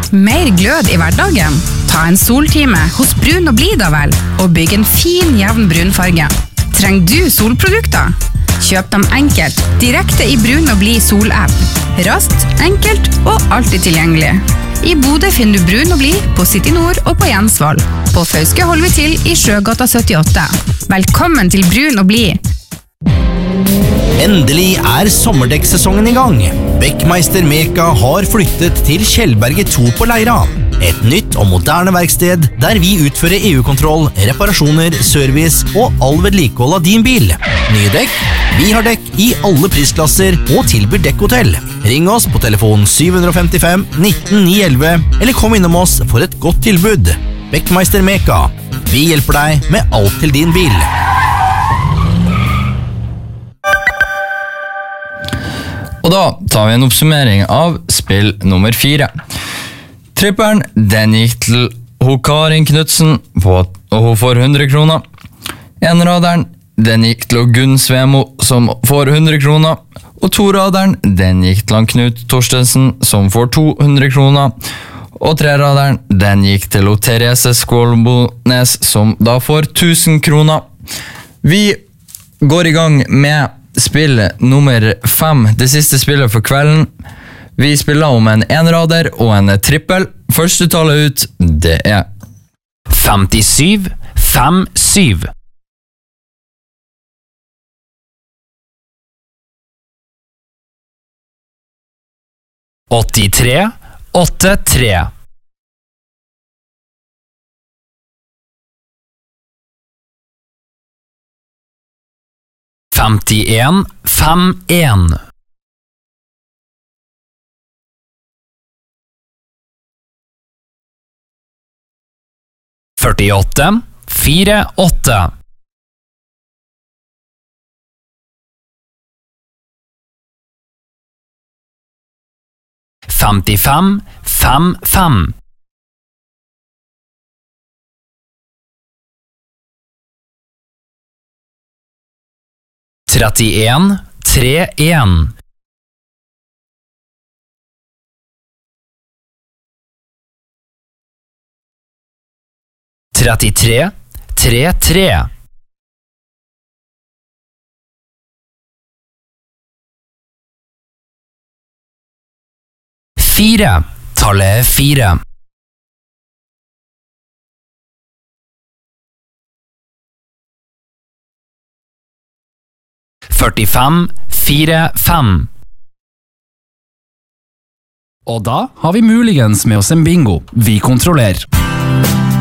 Mer glød i hverdagen? Ta en soltime hos Brun og Blid da vel, og bygg en fin, jevn brunfarge. Trenger du solprodukter? Kjøp dem enkelt, direkte i Brun og Blid sol-app. Raskt, enkelt og alltid tilgjengelig. I Bodø finner du Brun og Blid på City Nord og på Jensvoll. På Fauske holder vi til i Sjøgata 78. Velkommen til Brun og Blid. Endelig sommerdekksesongen i gang. Beckmeister Meka har flyttet til Kjellberget 2 på Leira. Et nytt og moderne verksted der vi utfører EU-kontroll, reparasjoner, service og all vedlikehold av din bil. Nye dekk? Vi har dekk i alle prisklasser og tilbyr dekkhotell. Ring oss på telefon 755 19 911 eller kom innom oss for et godt tilbud. Beckmeister Meka. Vi hjelper deg med alt til din bil. Og da tar vi en oppsummering av spill nummer 4. Tripperen, den gikk til Karin Knudsen, og hun får 100 kroner. Enraderen, den gikk til Gunn Svemo, som får 100 kroner. Og toraderen, den gikk til Knut Torstensen, som får 200 kroner. Og treraderen, den gikk til Therese Skålbones, som da får 1000 kroner. Vi går i gang med spill nummer 5, det siste spillet for kvelden. Vi spiller om en enrader og en trippel. Første tallet ut, det 57, 5-7. 83, 8-3. 51, 5-1. 48, 4-8. 55, 5-5. 31, 3-1. 33, 3-3. 4, tallet 4. 45, 4-5. Og da har vi muligens med oss en bingo. Vi kontrollerer.